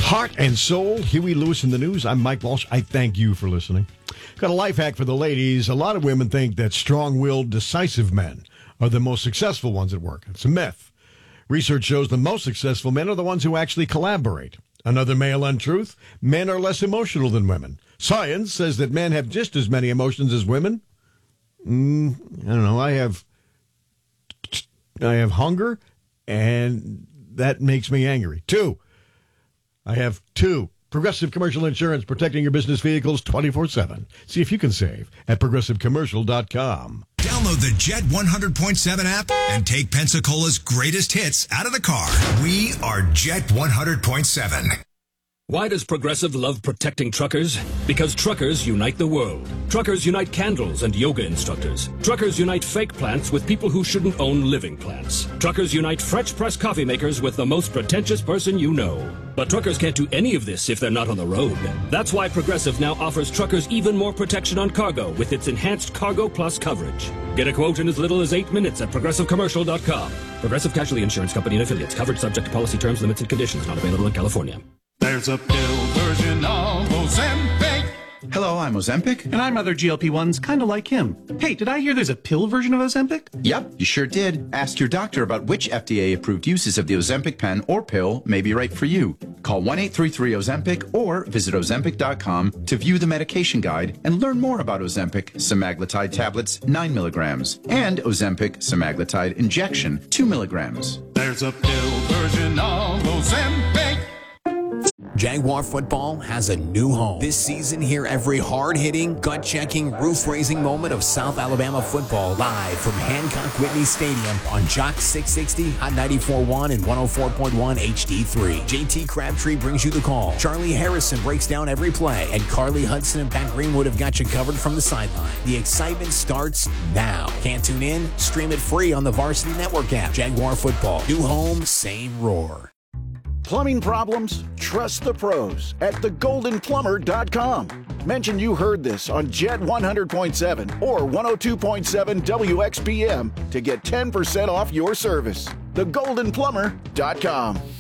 Heart and Soul, Huey Lewis in the News. I'm Mike Walsh. I thank you for listening. Got a life hack for the ladies. A lot of women think that strong-willed, decisive men are the most successful ones at work. It's a myth. Research shows the most successful men are the ones who actually collaborate. Another male untruth, men are less emotional than women. Science says that men have just as many emotions as women. I don't know. I have hunger, and that makes me angry. I have two. Progressive Commercial Insurance, protecting your business vehicles 24/7. See if you can save at progressivecommercial.com. Download the Jet 100.7 app and take Pensacola's greatest hits out of the car. We are Jet 100.7. Why does Progressive love protecting truckers? Because truckers unite the world. Truckers unite candles and yoga instructors. Truckers unite fake plants with people who shouldn't own living plants. Truckers unite French press coffee makers with the most pretentious person you know. But truckers can't do any of this if they're not on the road. That's why Progressive now offers truckers even more protection on cargo with its enhanced Cargo Plus coverage. Get a quote in as little as 8 minutes at progressivecommercial.com. Progressive Casualty Insurance Company and affiliates. Coverage subject to policy terms, limits, and conditions. Not available in California. There's a pill version of Ozempic. Hello, I'm Ozempic. And I'm other GLP-1s, kind of like him. Hey, did I hear there's a pill version of Ozempic? Yep, you sure did. Ask your doctor about which FDA-approved uses of the Ozempic pen or pill may be right for you. Call 1-833-OZEMPIC or visit Ozempic.com to view the medication guide and learn more about Ozempic semaglutide tablets 9 milligrams and Ozempic semaglutide injection 2 milligrams. There's a pill version of Ozempic. Jaguar football has a new home. This season, hear every hard-hitting, gut-checking, roof-raising moment of South Alabama football live from Hancock Whitney Stadium on Jock 660, Hot 94.1, and 104.1 HD3. JT Crabtree brings you the call. Charlie Harrison breaks down every play, and Carly Hudson and Pat Greenwood have got you covered from the sideline. The excitement starts now. Can't tune in? Stream it free on the Varsity Network app. Jaguar football. New home, same roar. Plumbing problems? Trust the pros at thegoldenplumber.com. Mention you heard this on Jet 100.7 or 102.7 WXPM to get 10% off your service. Thegoldenplumber.com.